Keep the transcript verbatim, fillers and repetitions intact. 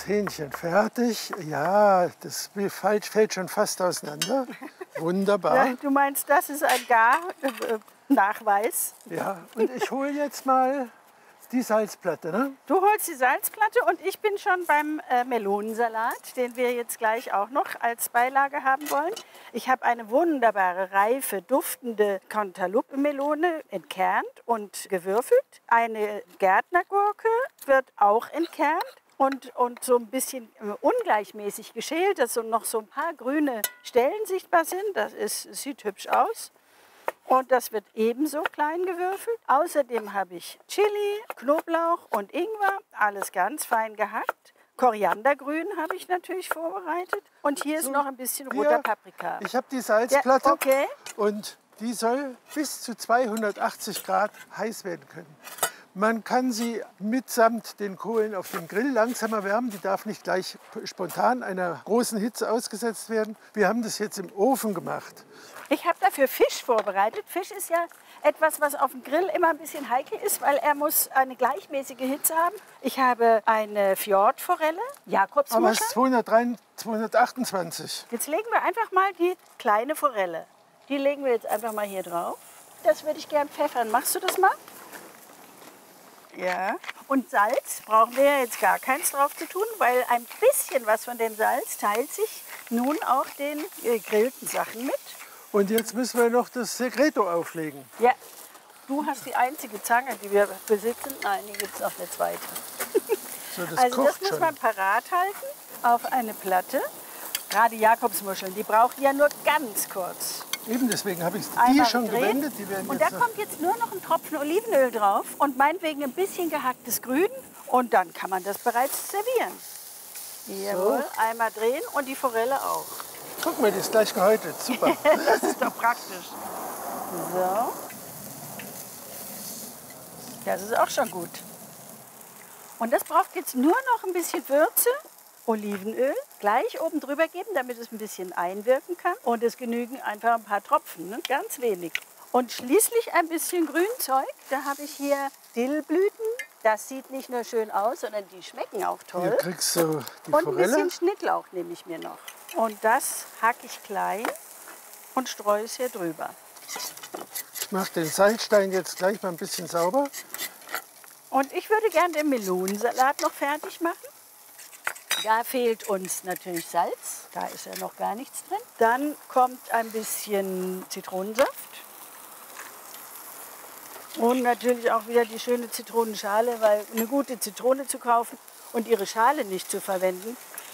Hähnchen fertig. Ja, das fällt, fällt schon fast auseinander. Wunderbar. Ja, du meinst, das ist ein Gar-Nachweis? Ja, und ich hole jetzt mal die Salzplatte. Ne? Du holst die Salzplatte und ich bin schon beim äh, Melonensalat, den wir jetzt gleich auch noch als Beilage haben wollen. Ich habe eine wunderbare, reife, duftende Cantaloupe-Melone entkernt und gewürfelt. Eine Gärtnergurke wird auch entkernt. Und, und so ein bisschen ungleichmäßig geschält, dass so noch so ein paar grüne Stellen sichtbar sind. Das ist, sieht hübsch aus. Und das wird ebenso klein gewürfelt. Außerdem habe ich Chili, Knoblauch und Ingwer, alles ganz fein gehackt. Koriandergrün habe ich natürlich vorbereitet. Und hier ist So, noch ein bisschen roter ja, Paprika. Ich habe die Salzplatte Ja, okay. und die soll bis zu zweihundertachtzig Grad heiß werden können. Man kann sie mitsamt den Kohlen auf dem Grill langsam erwärmen. Die darf nicht gleich spontan einer großen Hitze ausgesetzt werden. Wir haben das jetzt im Ofen gemacht. Ich habe dafür Fisch vorbereitet. Fisch ist ja etwas, was auf dem Grill immer ein bisschen heikel ist, weil er muss eine gleichmäßige Hitze haben. Ich habe eine Fjordforelle, Aber Jakobsmuschel. es ist zweihundertdreiundzwanzig, zweihundertachtundzwanzig. Jetzt legen wir einfach mal die kleine Forelle. Die legen wir jetzt einfach mal hier drauf. Das würde ich gern pfeffern. Machst du das mal? Ja. Und Salz brauchen wir ja jetzt gar keins drauf zu tun, weil ein bisschen was von dem Salz teilt sich nun auch den gegrillten Sachen mit. Und jetzt müssen wir noch das Segreto auflegen. Ja. Du hast die einzige Zange, die wir besitzen. Nein, hier gibt es noch eine zweite. So, das Also das kocht muss schon. man parat halten auf eine Platte. Gerade Jakobsmuscheln, die brauchen ja nur ganz kurz. Eben deswegen habe ich die Einmal schon drehen. gewendet. Die werden Und da jetzt noch- kommt jetzt nur noch ein Tropfen Olivenöl drauf und meinetwegen ein bisschen gehacktes Grün. Und dann kann man das bereits servieren. Jawohl, einmal drehen und die Forelle auch. Guck mal, die ist gleich gehäutet. Super. Das ist doch praktisch. So. Das ist auch schon gut. Und das braucht jetzt nur noch ein bisschen Würze. Olivenöl gleich oben drüber geben, damit es ein bisschen einwirken kann. Und es genügen einfach ein paar Tropfen, ne? Ganz wenig. Und schließlich ein bisschen Grünzeug. Da habe ich hier Dillblüten. Das sieht nicht nur schön aus, sondern die schmecken auch Hier toll. kriegst du die Und ein Forelle. bisschen Schnittlauch nehme ich mir noch. Und das hacke ich klein und streue es hier drüber. Ich mache den Salzstein jetzt gleich mal ein bisschen sauber. Und ich würde gerne den Melonensalat noch fertig machen. Da fehlt uns natürlich Salz. Da ist ja noch gar nichts drin. Dann kommt ein bisschen Zitronensaft. Und natürlich auch wieder die schöne Zitronenschale, weil eine gute Zitrone zu kaufen und ihre Schale nicht zu verwenden,